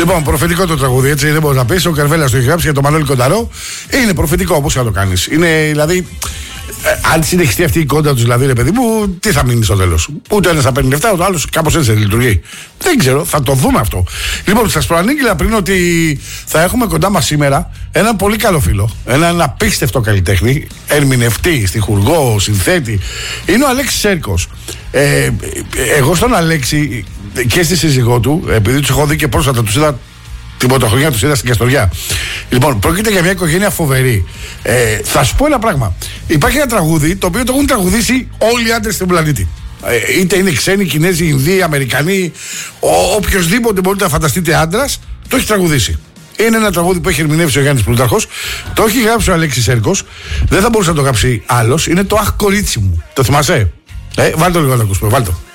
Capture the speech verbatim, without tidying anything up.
Λοιπόν, προφητικό το τραγούδι, έτσι δεν μπορεί να πει. Ο Καρβέλας το έχει γράψει για τον Μανώλη Κονταρό. Είναι προφητικό, όπως θα το κάνεις. Είναι δηλαδή. Ε, αν συνεχιστεί αυτή η κόντα του, δηλαδή, ρε παιδί μου, τι θα μείνει στο τέλος. Ούτε ένας θα παίρνει λεφτά, ούτε ο άλλος κάπως έτσι λειτουργεί. Δεν ξέρω, θα το δούμε αυτό. Λοιπόν, σας προανήγγειλα πριν ότι θα έχουμε κοντά μας σήμερα έναν πολύ καλό φίλο. Έναν απίστευτο καλλιτέχνη, ερμηνευτή, στιχουργό, συνθέτη. Είναι ο Αλέξης Σέρκος. Ε, εγώ στον Αλέξη και στη σύζυγό του, επειδή τους έχω δει και πρόσφατα, τους είδα. Την πρωτοχρονιά του είδα στην Καστοριά. Λοιπόν, πρόκειται για μια οικογένεια φοβερή. Ε, θα σου πω ένα πράγμα. Υπάρχει ένα τραγούδι το οποίο το έχουν τραγουδήσει όλοι οι άντρες στον πλανήτη. Ε, είτε είναι ξένοι, Κινέζοι, Ινδοί, Αμερικανοί, οποιοδήποτε μπορείτε να φανταστείτε άντρας, το έχει τραγουδήσει. Είναι ένα τραγούδι που έχει ερμηνεύσει ο Γιάννης Πλούταρχος. Το έχει γράψει ο Αλέξης Σέρκος. Δεν θα μπορούσε να το γράψει άλλος. Είναι το Αχ, κορίτσι μου. Το θυμάσαι? Ε, βάλτε το λίγο να ακούσουμε. Βάλτε το.